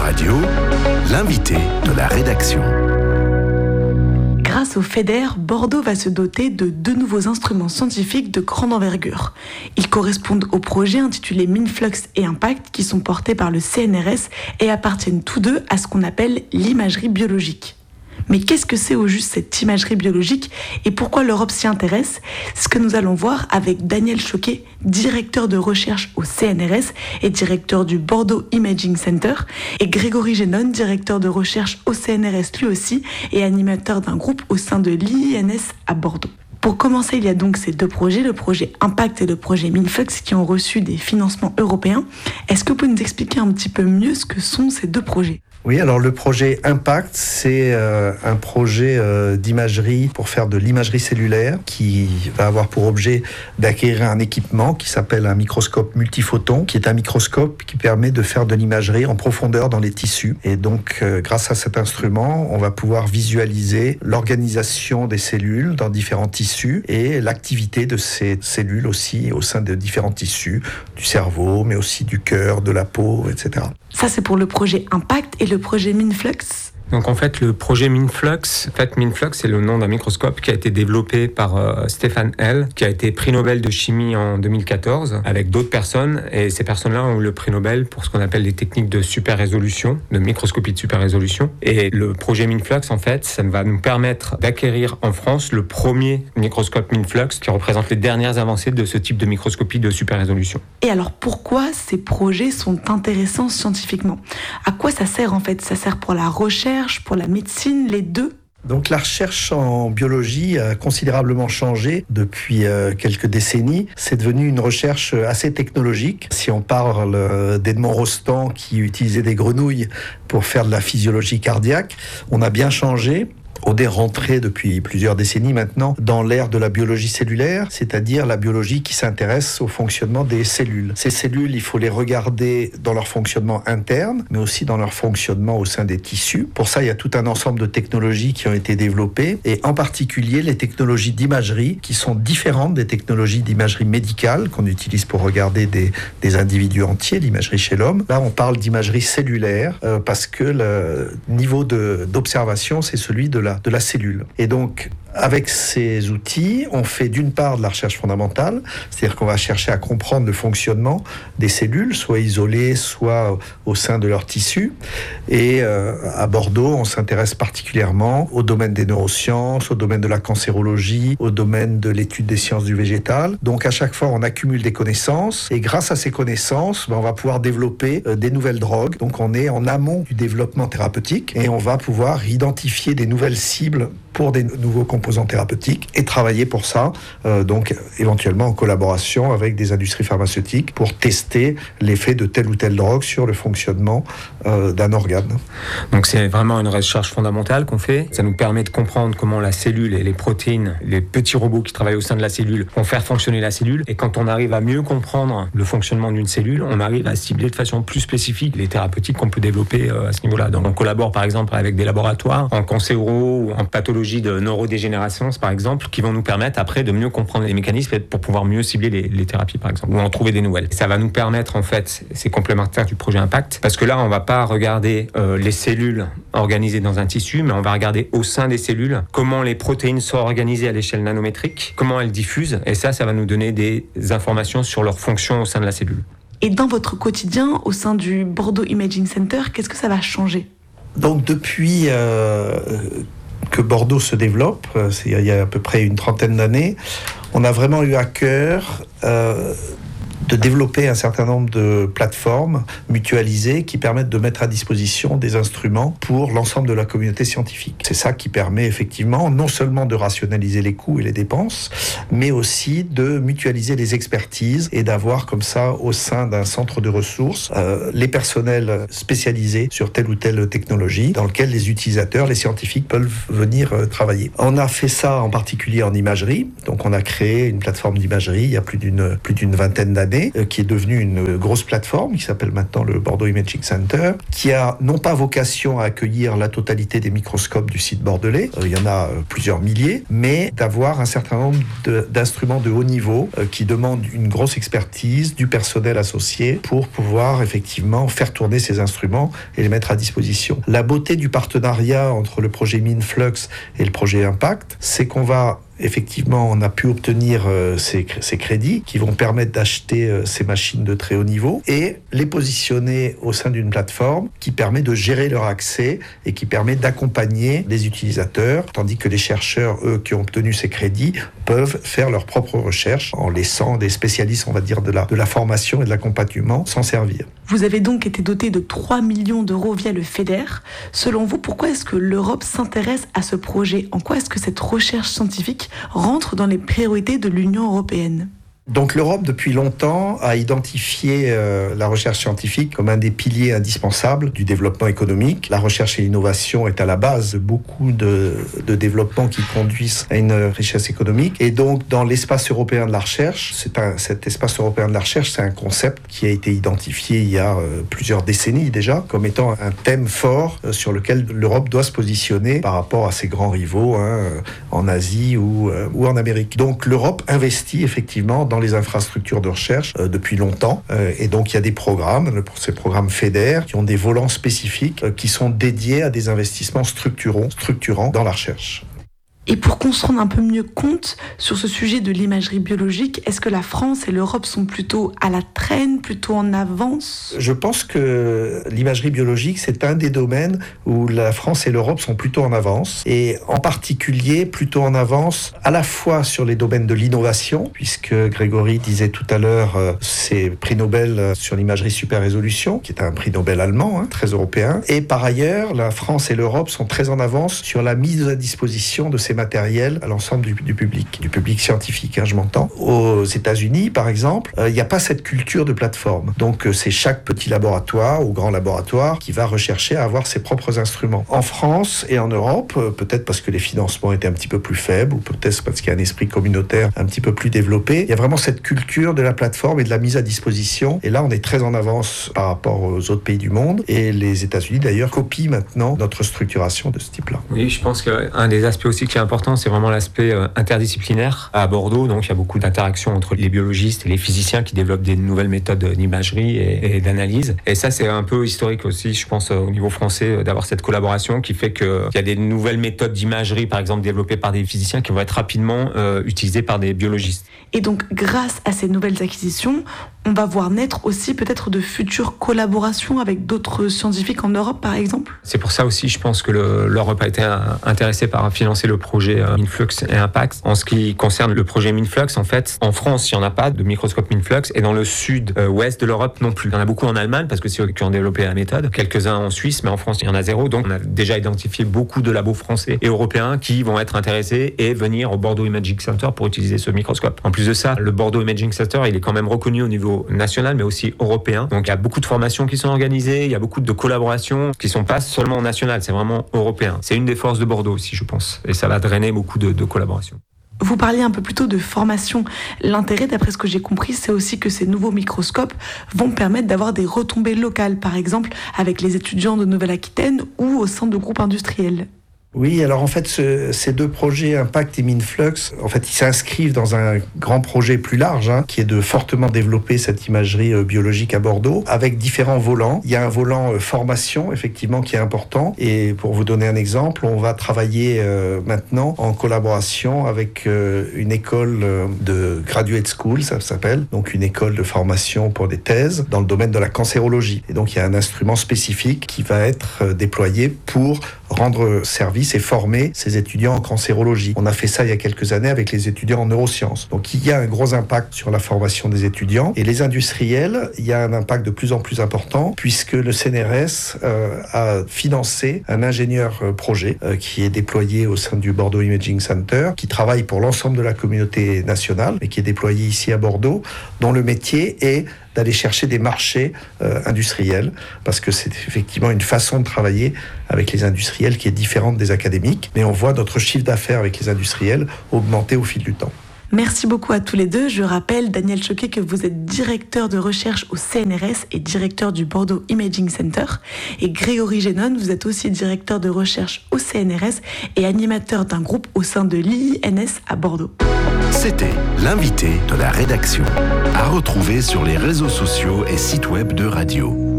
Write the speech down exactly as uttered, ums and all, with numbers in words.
Radio, l'invité de la rédaction. Grâce au FEDER, Bordeaux va se doter de deux nouveaux instruments scientifiques de grande envergure. Ils correspondent au projet intitulé Minflux et Impact qui sont portés par le C N R S et appartiennent tous deux à ce qu'on appelle l'imagerie biologique. Mais qu'est-ce que c'est au juste cette imagerie biologique et pourquoi l'Europe s'y intéresse? C'est ce que nous allons voir avec Daniel Choquet, directeur de recherche au C N R S et directeur du Bordeaux Imaging Center, et Grégory Génon, directeur de recherche au C N R S lui aussi et animateur d'un groupe au sein de l'I I N S à Bordeaux. Pour commencer, il y a donc ces deux projets, le projet Impact et le projet Minflux, qui ont reçu des financements européens. Est-ce que vous pouvez nous expliquer un petit peu mieux ce que sont ces deux projets ? Oui, alors le projet Impact, c'est euh, un projet euh, d'imagerie pour faire de l'imagerie cellulaire qui va avoir pour objet d'acquérir un équipement qui s'appelle un microscope multiphoton, qui est un microscope qui permet de faire de l'imagerie en profondeur dans les tissus. Et donc, euh, grâce à cet instrument, on va pouvoir visualiser l'organisation des cellules dans différents tissus et l'activité de ces cellules aussi au sein de différents tissus, du cerveau, mais aussi du cœur, de la peau, et cetera. Ça, c'est pour le projet Impact et le projet Minflux. Donc en fait, le projet Minflux, en fait, Minflux, c'est le nom d'un microscope qui a été développé par euh, Stefan Hell, qui a été prix Nobel de chimie en deux mille quatorze, avec d'autres personnes. Et ces personnes-là ont eu le prix Nobel pour ce qu'on appelle les techniques de super résolution, de microscopie de super résolution. Et le projet Minflux, en fait, ça va nous permettre d'acquérir en France le premier microscope Minflux qui représente les dernières avancées de ce type de microscopie de super résolution. Et alors, pourquoi ces projets sont intéressants scientifiquement ? À quoi ça sert en fait ? Ça sert pour la recherche, pour la médecine, les deux ? Donc la recherche en biologie a considérablement changé depuis euh, quelques décennies. C'est devenu une recherche assez technologique. Si on parle euh, d'Edmond Rostand qui utilisait des grenouilles pour faire de la physiologie cardiaque, on a bien changé. On est rentré depuis plusieurs décennies maintenant dans l'ère de la biologie cellulaire, c'est-à-dire la biologie qui s'intéresse au fonctionnement des cellules. Ces cellules, il faut les regarder dans leur fonctionnement interne, mais aussi dans leur fonctionnement au sein des tissus. Pour ça, il y a tout un ensemble de technologies qui ont été développées, et en particulier les technologies d'imagerie qui sont différentes des technologies d'imagerie médicale qu'on utilise pour regarder des, des individus entiers, l'imagerie chez l'homme. Là, on parle d'imagerie cellulaire euh, parce que le niveau de, d'observation, c'est celui de la de la cellule. Et donc, avec ces outils, on fait d'une part de la recherche fondamentale, c'est-à-dire qu'on va chercher à comprendre le fonctionnement des cellules, soit isolées, soit au sein de leur tissu. Et euh, à Bordeaux, on s'intéresse particulièrement au domaine des neurosciences, au domaine de la cancérologie, au domaine de l'étude des sciences du végétal. Donc, à chaque fois, on accumule des connaissances, et grâce à ces connaissances, ben, on va pouvoir développer euh, des nouvelles drogues. Donc, on est en amont du développement thérapeutique, et on va pouvoir identifier des nouvelles cibles pour des nouveaux composants thérapeutiques et travailler pour ça, euh, donc éventuellement en collaboration avec des industries pharmaceutiques pour tester l'effet de telle ou telle drogue sur le fonctionnement euh, d'un organe. Donc c'est vraiment une recherche fondamentale qu'on fait. Ça nous permet de comprendre comment la cellule et les protéines, les petits robots qui travaillent au sein de la cellule, vont faire fonctionner la cellule. Et quand on arrive à mieux comprendre le fonctionnement d'une cellule, on arrive à cibler de façon plus spécifique les thérapeutiques qu'on peut développer euh, à ce niveau-là. Donc on collabore par exemple avec des laboratoires en cancéro ou en pathologie de neurodégénération, par exemple, qui vont nous permettre après de mieux comprendre les mécanismes pour pouvoir mieux cibler les, les thérapies, par exemple, ou en trouver des nouvelles. Ça va nous permettre, en fait, c'est complémentaire du projet Impact, parce que là, on va pas regarder euh, les cellules organisées dans un tissu, mais on va regarder au sein des cellules comment les protéines sont organisées à l'échelle nanométrique, comment elles diffusent, et ça, ça va nous donner des informations sur leur fonction au sein de la cellule. Et dans votre quotidien, au sein du Bordeaux Imaging Center, qu'est-ce que ça va changer ? Donc depuis euh, que Bordeaux se développe, c'est il y a à peu près une trentaine d'années, on a vraiment eu à cœur euh, de développer un certain nombre de plateformes mutualisées qui permettent de mettre à disposition des instruments pour l'ensemble de la communauté scientifique. C'est ça qui permet effectivement non seulement de rationaliser les coûts et les dépenses, mais aussi de mutualiser les expertises et d'avoir comme ça au sein d'un centre de ressources euh, les personnels spécialisés sur telle ou telle technologie dans lequel les utilisateurs, les scientifiques peuvent venir euh, travailler. On a fait ça en particulier en imagerie, donc on a créé une plateforme d'imagerie il y a plus d'une, plus d'une vingtaine d'années d'années, euh, qui est devenue une grosse plateforme qui s'appelle maintenant le Bordeaux Imaging Center, qui a non pas vocation à accueillir la totalité des microscopes du site bordelais, euh, il y en a euh, plusieurs milliers, mais d'avoir un certain nombre de, d'instruments de haut niveau euh, qui demandent une grosse expertise, du personnel associé pour pouvoir effectivement faire tourner ces instruments et les mettre à disposition. La beauté du partenariat entre le projet MINFLUX et le projet Impact, c'est qu'on va effectivement, on a pu obtenir euh, ces, ces crédits qui vont permettre d'acheter euh, ces machines de très haut niveau et les positionner au sein d'une plateforme qui permet de gérer leur accès et qui permet d'accompagner les utilisateurs, tandis que les chercheurs, eux, qui ont obtenu ces crédits, peuvent faire leurs propres recherches en laissant des spécialistes, on va dire, de la, de la formation et de l'accompagnement s'en servir. Vous avez donc été doté de trois millions d'euros via le FEDER. Selon vous, pourquoi est-ce que l'Europe s'intéresse à ce projet ? En quoi est-ce que cette recherche scientifique rentre dans les priorités de l'Union européenne ? Donc l'Europe, depuis longtemps, a identifié euh, la recherche scientifique comme un des piliers indispensables du développement économique. La recherche et l'innovation est à la base de beaucoup de, de développements qui conduisent à une richesse économique. Et donc, dans l'espace européen de la recherche, c'est un, cet espace européen de la recherche, c'est un concept qui a été identifié il y a euh, plusieurs décennies déjà, comme étant un thème fort euh, sur lequel l'Europe doit se positionner par rapport à ses grands rivaux hein, en Asie ou, euh, ou en Amérique. Donc l'Europe investit effectivement dans dans les infrastructures de recherche euh, depuis longtemps. Euh, et donc, il y a des programmes, le, ces programmes FEDER, qui ont des volants spécifiques euh, qui sont dédiés à des investissements structurants, structurants dans la recherche. Et pour qu'on se rende un peu mieux compte sur ce sujet de l'imagerie biologique, est-ce que la France et l'Europe sont plutôt à la traîne, plutôt en avance ? Je pense que l'imagerie biologique, c'est un des domaines où la France et l'Europe sont plutôt en avance, et en particulier plutôt en avance à la fois sur les domaines de l'innovation, puisque Grégory disait tout à l'heure, euh, c'est prix Nobel sur l'imagerie super résolution, qui est un prix Nobel allemand, hein, très européen, et par ailleurs, la France et l'Europe sont très en avance sur la mise à disposition de ces matériel à l'ensemble du, du public, du public scientifique, hein, je m'entends. Aux États-Unis, par exemple, il euh, n'y a pas cette culture de plateforme. Donc, euh, c'est chaque petit laboratoire ou grand laboratoire qui va rechercher à avoir ses propres instruments. En France et en Europe, euh, peut-être parce que les financements étaient un petit peu plus faibles, ou peut-être parce qu'il y a un esprit communautaire un petit peu plus développé, il y a vraiment cette culture de la plateforme et de la mise à disposition. Et là, on est très en avance par rapport aux autres pays du monde. Et les États-Unis, d'ailleurs, copient maintenant notre structuration de ce type-là. Oui, je pense qu'un des aspects aussi qui est important, c'est vraiment l'aspect interdisciplinaire. À Bordeaux, donc, il y a beaucoup d'interactions entre les biologistes et les physiciens qui développent des nouvelles méthodes d'imagerie et, et d'analyse. Et ça, c'est un peu historique aussi, je pense, au niveau français, d'avoir cette collaboration qui fait qu'il y a des nouvelles méthodes d'imagerie, par exemple, développées par des physiciens qui vont être rapidement euh, utilisées par des biologistes. Et donc, grâce à ces nouvelles acquisitions, on va voir naître aussi peut-être de futures collaborations avec d'autres scientifiques en Europe, par exemple ? C'est pour ça aussi, je pense que le, l'Europe a été intéressée par financer le projet MINFLUX et Impact. En ce qui concerne le projet MINFLUX, en fait, en France, il n'y en a pas de microscope MINFLUX, et dans le sud-ouest de l'Europe non plus. Il y en a beaucoup en Allemagne, parce que c'est eux qui ont développé la méthode, quelques-uns en Suisse, mais en France, il y en a zéro. Donc, on a déjà identifié beaucoup de labos français et européens qui vont être intéressés et venir au Bordeaux Imaging Center pour utiliser ce microscope. En plus de ça, le Bordeaux Imaging Center, il est quand même reconnu au niveau national, mais aussi européen. Donc, il y a beaucoup de formations qui sont organisées, il y a beaucoup de collaborations qui ne sont pas seulement nationales, c'est vraiment européen. C'est une des forces de Bordeaux aussi, je pense. Et ça va drainer beaucoup de, de collaborations. Vous parliez un peu plus tôt de formation. L'intérêt, d'après ce que j'ai compris, c'est aussi que ces nouveaux microscopes vont permettre d'avoir des retombées locales, par exemple avec les étudiants de Nouvelle-Aquitaine ou au sein de groupes industriels. Oui, alors en fait, ce, ces deux projets, Impact et MINFLUX, en fait, ils s'inscrivent dans un grand projet plus large, hein, qui est de fortement développer cette imagerie euh, biologique à Bordeaux, avec différents volants. Il y a un volant euh, formation, effectivement, qui est important. Et pour vous donner un exemple, on va travailler euh, maintenant en collaboration avec euh, une école euh, de graduate school, ça s'appelle, donc une école de formation pour des thèses dans le domaine de la cancérologie. Et donc, il y a un instrument spécifique qui va être euh, déployé pour rendre service et former ces étudiants en cancérologie. On a fait ça il y a quelques années avec les étudiants en neurosciences. Donc il y a un gros impact sur la formation des étudiants. Et les industriels, il y a un impact de plus en plus important puisque le C N R S euh, a financé un ingénieur euh, projet euh, qui est déployé au sein du Bordeaux Imaging Center, qui travaille pour l'ensemble de la communauté nationale et qui est déployé ici à Bordeaux, dont le métier est d'aller chercher des marchés euh, industriels, parce que c'est effectivement une façon de travailler avec les industriels qui est différente des académiques, mais on voit notre chiffre d'affaires avec les industriels augmenter au fil du temps. Merci beaucoup à tous les deux. Je rappelle, Daniel Choquet, que vous êtes directeur de recherche au C N R S et directeur du Bordeaux Imaging Center. Et Grégory Génon, vous êtes aussi directeur de recherche au C N R S et animateur d'un groupe au sein de l'I I N S à Bordeaux. C'était l'invité de la rédaction. À retrouver sur les réseaux sociaux et sites web de Radio.